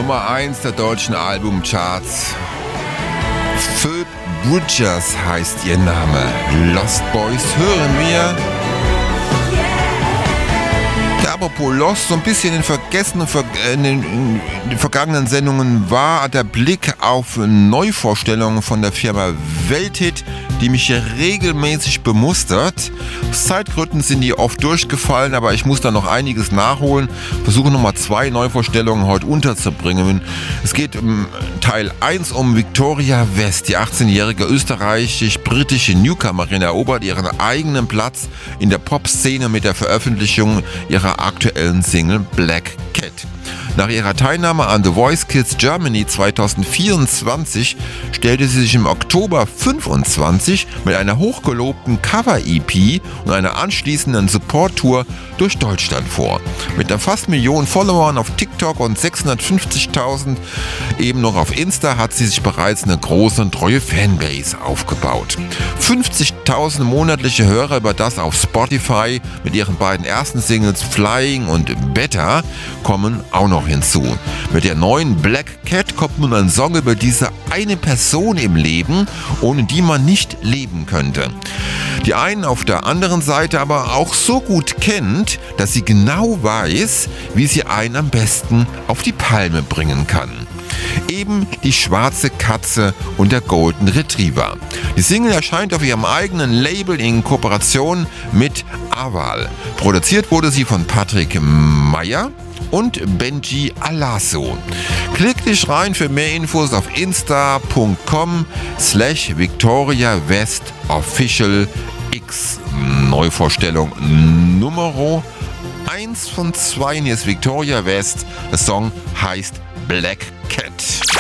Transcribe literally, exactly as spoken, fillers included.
Nummer eins der deutschen Albumcharts. Phoebe Bridgers heißt ihr Name. Lost Boys hören wir. Ja, apropos Lost, so ein bisschen in vergessenen, in den, in den vergangenen Sendungen war der Blick auf Neuvorstellungen von der Firma Welthit, die mich hier regelmäßig bemustert. Aus Zeitgründen sind die oft durchgefallen, aber ich muss da noch einiges nachholen. Versuche nochmal zwei Neuvorstellungen heute unterzubringen. Es geht im Teil eins um Victoria West. Die achtzehnjährige österreichisch-britische Newcomerin erobert ihren eigenen Platz in der Pop-Szene mit der Veröffentlichung ihrer aktuellen Single Black Cat. Nach ihrer Teilnahme an The Voice Kids Germany zweitausendvierundzwanzig stellte sie sich im Oktober fünfundzwanzig mit einer hochgelobten Cover-E P und einer anschließenden Support-Tour durch Deutschland vor. Mit einer fast Million Followern auf TikTok und sechshundertfünfzigtausend eben noch auf Insta hat sie sich bereits eine große und treue Fanbase aufgebaut. fünfzigtausend monatliche Hörer über das auf Spotify mit ihren beiden ersten Singles Flying und Better kommen auch noch hinzu. Mit der neuen Black Cat kommt nun ein Song über diese eine Person im Leben, ohne die man nicht leben könnte. Die einen auf der anderen Seite aber auch so gut kennt, dass sie genau weiß, wie sie einen am besten auf die Palme bringen kann. Eben die schwarze Katze und der Golden Retriever. Die Single erscheint auf ihrem eigenen Label in Kooperation mit Aval. Produziert wurde sie von Patrick Meyer und Benji Alasso. Klick dich rein für mehr Infos auf insta.com slash Victoria West Official X. Neuvorstellung Nummer eins von zwei. Hier ist Victoria West. Der Song heißt Black Cat.